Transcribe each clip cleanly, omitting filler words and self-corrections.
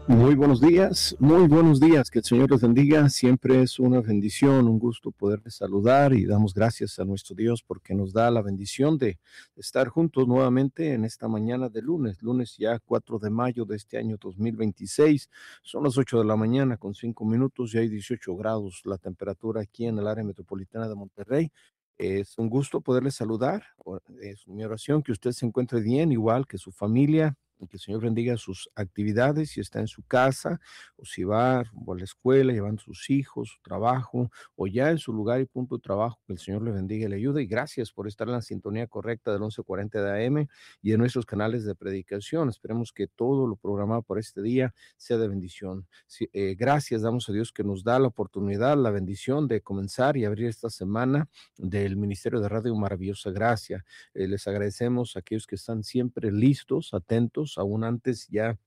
Muy buenos días, que el Señor les bendiga. Siempre es una bendición, un gusto poderles saludar y damos gracias a nuestro Dios porque nos da la bendición de estar juntos nuevamente en esta mañana de lunes ya 4 de mayo de este año 2026. Son las 8 de la mañana con 5 minutos y hay 18 grados la temperatura aquí en el área metropolitana de Monterrey. Es un gusto poderles saludar. Es mi oración que usted se encuentre bien, igual que su familia, y que el Señor bendiga sus actividades, si está en su casa o si va rumbo a la escuela, llevando sus hijos, su trabajo, o ya en su lugar y punto de trabajo, que el Señor le bendiga y le ayude. Y gracias por estar en la sintonía correcta del 1140 de AM y en nuestros canales de predicación. Esperemos que todo lo programado por este día sea de bendición. Sí, gracias damos a Dios que nos da la oportunidad, la bendición de comenzar y abrir esta semana del Ministerio de Radio Maravillosa Gracia. Les agradecemos a aquellos que están siempre listos, atentos, aún antes ya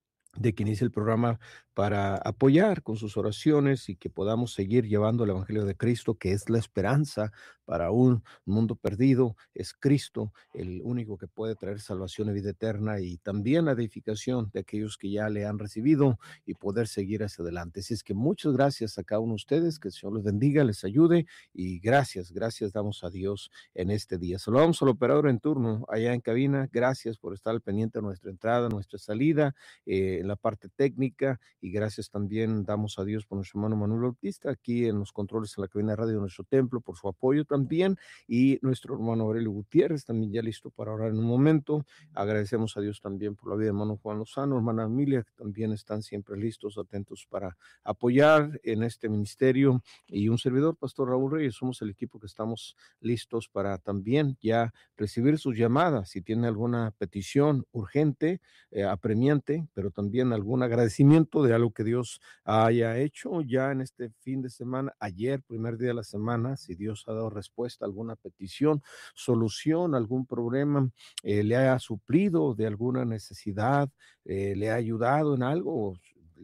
de que inicie el programa, para apoyar con sus oraciones y que podamos seguir llevando el Evangelio de Cristo, que es la esperanza para un mundo perdido. Es Cristo el único que puede traer salvación y vida eterna, y también la edificación de aquellos que ya le han recibido y poder seguir hacia adelante. Así es que muchas gracias a cada uno de ustedes, que el Señor les bendiga, les ayude, y gracias damos a Dios en este día. Saludamos al operador en turno allá en cabina. Gracias por estar al pendiente de nuestra entrada, nuestra salida, en la parte técnica, y gracias también damos a Dios por nuestro hermano Manuel Bautista aquí en los controles en la cabina de radio de nuestro templo, por su apoyo también, y nuestro hermano Aurelio Gutiérrez también ya listo para orar en un momento. Agradecemos a Dios también por la vida de hermano Juan Lozano, hermana Emilia, que también están siempre listos, atentos para apoyar en este ministerio, y un servidor, Pastor Raúl Reyes. Somos el equipo que estamos listos para también ya recibir sus llamadas. Si tiene alguna petición urgente, apremiante, pero también algún agradecimiento de algo que Dios haya hecho ya en este fin de semana, ayer, primer día de la semana, si Dios ha dado respuesta a alguna petición, solución, algún problema, le ha suplido de alguna necesidad, le ha ayudado en algo,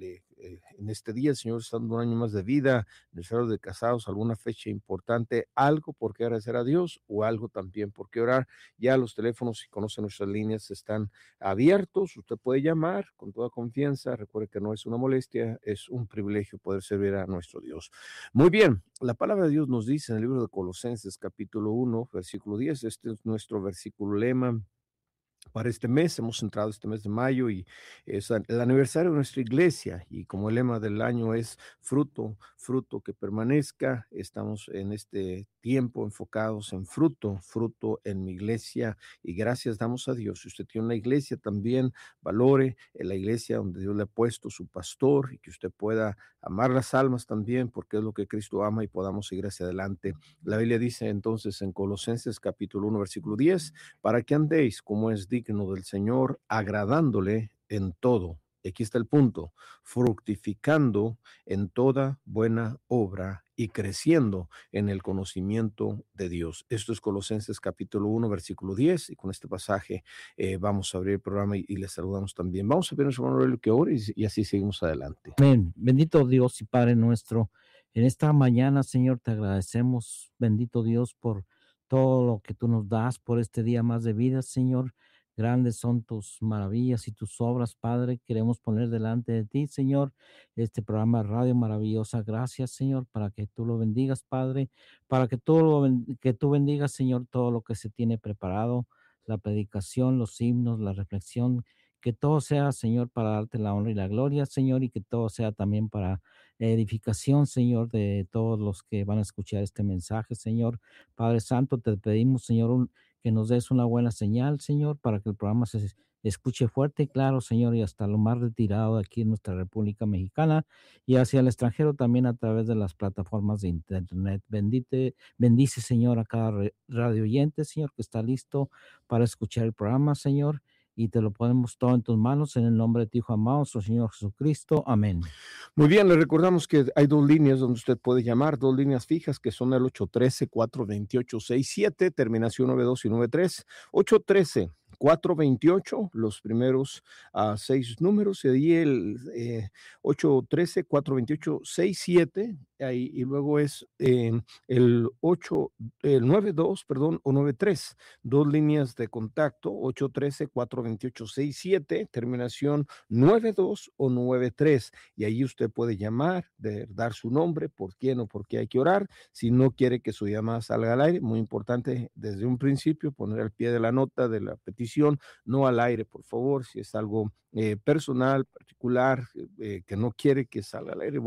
en este día el Señor está dando un año más de vida, aniversario de casados, alguna fecha importante, algo por qué agradecer a Dios o algo también por qué orar. Ya los teléfonos, si conocen nuestras líneas, están abiertos. Usted puede llamar con toda confianza. Recuerde que no es una molestia, es un privilegio poder servir a nuestro Dios. Muy bien, la palabra de Dios nos dice en el libro de Colosenses, capítulo 1, versículo 10, este es nuestro versículo lema para este mes. Hemos entrado este mes de mayo y es el aniversario de nuestra iglesia, y como el lema del año es fruto que permanezca, estamos en este tiempo enfocados en fruto en mi iglesia, y gracias damos a Dios. Si usted tiene una iglesia, también valore en la iglesia donde Dios le ha puesto su pastor, y que usted pueda amar las almas también, porque es lo que Cristo ama, y podamos seguir hacia adelante. La Biblia dice entonces en Colosenses capítulo 1 versículo 10, para que andéis como es digno del Señor, agradándole en todo. Y aquí está el punto: fructificando en toda buena obra y creciendo en el conocimiento de Dios. Esto es Colosenses capítulo 1, versículo 10, y con este pasaje vamos a abrir el programa, y les saludamos también. Vamos a ver a nuestro hermano Aurelio que ore, y así seguimos adelante. Amén. Bendito Dios y Padre nuestro, en esta mañana, Señor, te agradecemos, bendito Dios, por todo lo que tú nos das, por este día más de vida, Señor. Grandes son tus maravillas y tus obras, Padre. Queremos poner delante de ti, Señor, este programa Radio Maravillosa. Gracias, Señor, para que tú lo bendigas, Padre, para que que tú bendigas, Señor, todo lo que se tiene preparado, la predicación, los himnos, la reflexión. Que todo sea, Señor, para darte la honra y la gloria, Señor, y que todo sea también para edificación, Señor, de todos los que van a escuchar este mensaje, Señor. Padre Santo, te pedimos, Señor, que nos des una buena señal, Señor, para que el programa se escuche fuerte y claro, Señor, y hasta lo más retirado de aquí en nuestra República Mexicana y hacia el extranjero también a través de las plataformas de Internet. Bendice, Señor, a cada radio oyente, Señor, que está listo para escuchar el programa, Señor, y te lo ponemos todo en tus manos en el nombre de tu Hijo amado, nuestro Señor Jesucristo. Amén. Muy bien, le recordamos que hay dos líneas donde usted puede llamar, dos líneas fijas, que son el 813-428-67, terminación 92 y 93, 813-428, los primeros 6 números, y ahí el 813-428-67, ahí, y luego es el 92, perdón, o 93, dos líneas de contacto, 813-428-67, terminación 92 o 93, y ahí usted puede llamar, dar su nombre, por quién o por qué hay que orar, si no quiere que su llamada salga al aire, muy importante desde un principio poner al pie de la nota de la petición, no al aire, por favor, si es algo personal, particular, que no quiere que salga al aire.